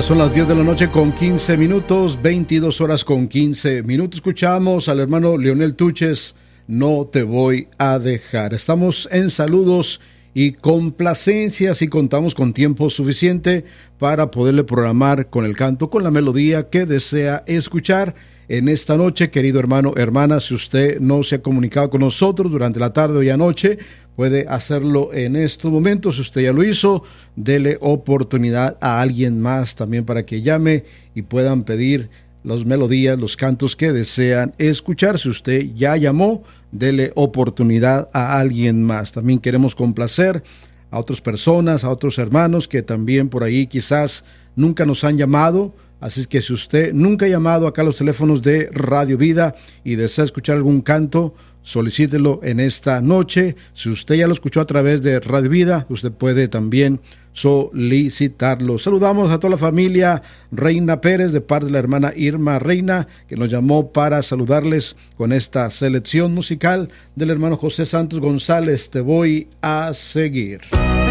Son las 10 de la noche con 15 minutos, 22 horas con 15 minutos. Escuchamos al hermano Leonel Tuches, No te voy a dejar. Estamos en saludos y complacencias y contamos con tiempo suficiente para poderle programar con el canto, con la melodía que desea escuchar en esta noche. Querido hermano, hermana, si usted no se ha comunicado con nosotros durante la tarde y anoche, puede hacerlo en estos momentos. Si usted ya lo hizo, dele oportunidad a alguien más también para que llame y puedan pedir las melodías, los cantos que desean escuchar. Si usted ya llamó, dele oportunidad a alguien más. También queremos complacer a otras personas, a otros hermanos que también por ahí quizás nunca nos han llamado. Así es que si usted nunca ha llamado acá a los teléfonos de Radio Vida y desea escuchar algún canto, solicítelo en esta noche. Si usted ya lo escuchó a través de Radio Vida, usted puede también solicitarlo. Saludamos a toda la familia Reina Pérez de parte de la hermana Irma Reina, que nos llamó para saludarles con esta selección musical del hermano José Santos González, Te voy a seguir.